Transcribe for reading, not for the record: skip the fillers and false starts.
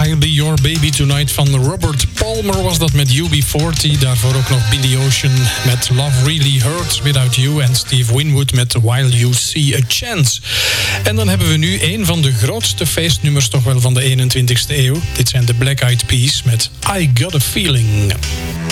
I'll Be Your Baby Tonight van Robert Palmer was dat met UB40. Daarvoor ook nog Billy Ocean met Love Really Hurts Without You. En Steve Winwood met While You See a Chance. En dan hebben we nu een van de grootste feestnummers toch wel van de 21ste eeuw. Dit zijn de Black Eyed Peas met I Got a Feeling.